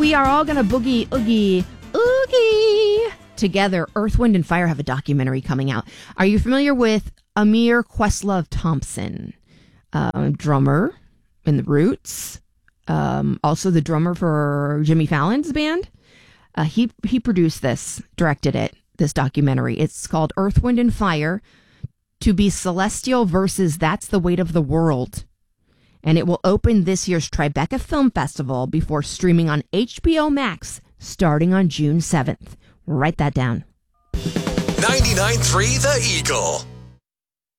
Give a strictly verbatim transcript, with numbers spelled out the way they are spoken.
we are all going to boogie, oogie, oogie together. Earth, Wind, and Fire have a documentary coming out. Are you familiar with Amir Questlove Thompson? Uh, drummer in The Roots. Um, also the drummer for Jimmy Fallon's band. Uh, he, he produced this, directed it, this documentary. It's called Earth, Wind, and Fire, To Be Celestial versus That's the Weight of the World. And it will open this year's Tribeca Film Festival before streaming on H B O Max starting on June seventh. Write that down. ninety-nine point three The Eagle.